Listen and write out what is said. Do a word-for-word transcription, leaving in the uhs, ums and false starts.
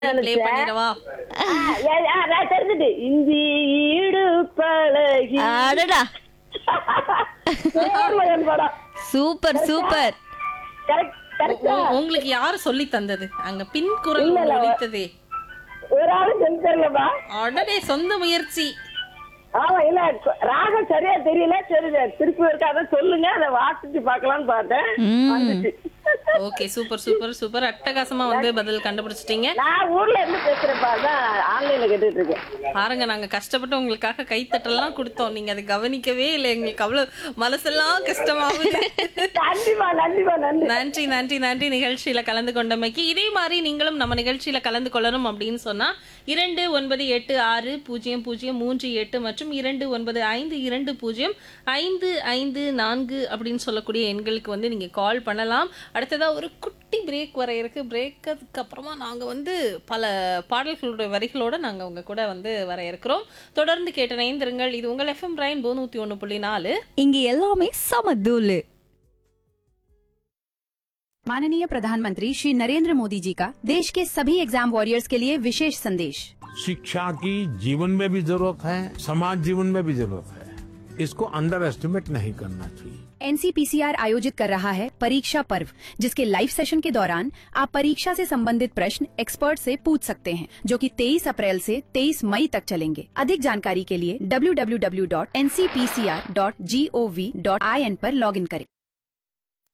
Play பண்ணிடவா? ஆ, யா, யா, நான் தெரிஞ்சுட்டு இந்தி ஈடு பழகி அடடா, தேவமகன் படம். Super super. கரெக்ட், கரெக்டா? உ- உங்களுக்கு யாரு சொல்லி தந்தது? அங்க பின் குரல் இல்ல, இல்ல. ஒலித்ததே. ஒரு ஆளும் செஞ்சு தரலப்பா. அடடே, சொந்த முயற்சி. ஆமா, இல்ல ராகம் சரியா தெரியல. சரி திருப்பி இருக்க அதை சொல்லுங்க, அதை வாசிச்சு பார்க்கலாம்னு பார்த்தேன். ம். வந்துச்சு. Okay, super super super. அட்டகாசமா வந்து பதில் கண்டுபிடிச்சிட்டீங்க. நான் ஊர்ல இருந்து பேசுறேன்ப்பா, அதான் ஆன்லைன்ல கேட்டுட்டு இருக்கேன். பாருங்க, நாங்க கஷ்டப்பட்டு உங்களுக்காக கைத்தட்டலாம் கொடுத்தோம். நீங்க அதை கவனிக்கவே இல்லை. எங்களுக்கு அவ்வளவு மனசெல்லாம் கஷ்டமாகுது. நன்றிப்பா, நன்றிப்பா, நன்றி. நன்றி நன்றி நன்றி நிகழ்ச்சியில கலந்து கொண்டமைக்கு. இதே மாதிரி நீங்களும் நம்ம நிகழ்ச்சியில கலந்து கொள்ளணும் அப்படின்னு சொன்னா இரண்டு ஒன்பது எட்டு ஆறு பூஜ்ஜியம் பூஜ்ஜியம் மூன்று எட்டு மற்றும் இரண்டு ஒன்பது ஐந்து இரண்டு பூஜ்ஜியம் ஐந்து ஐந்து நான்கு அப்படின்னு சொல்லக்கூடிய எண்களுக்கு வந்து நீங்க கால் பண்ணலாம். அடுத்ததா ஒரு குட்டி பிரேக் வர இருக்கு. பிரேக்கு அப்புறமா நாங்க வந்து பல பாடல்களோட வரிகளோட நாங்க உங்க கூட வந்து வர இருக்கிறோம். தொடர்ந்து கேட்டு இணைந்திருங்கள். இது உங்கள் எஃப்எம் பிரைன் நூத்தி ஒண்ணு புள்ளி நாலு. இங்க எல்லாமே சமதூளு. माननीय प्रधानमंत्री श्री नरेंद्र मोदी जी का देश के सभी एग्जाम वॉरियर्स के लिए विशेष संदेश। शिक्षा की जीवन में भी जरूरत है, समाज जीवन में भी जरूरत है। इसको अंडर एस्टिमेट नहीं करना चाहिए। एनसीपीसीआर आयोजित कर रहा है परीक्षा पर्व, जिसके लाइव सेशन के दौरान आप परीक्षा से संबंधित प्रश्न एक्सपर्ट से पूछ सकते हैं, जो कि तेईस अप्रैल से तेईस मई तक चलेंगे। अधिक जानकारी के लिए W W W dot N C P C R dot G O V dot I N पर लॉगिन करें।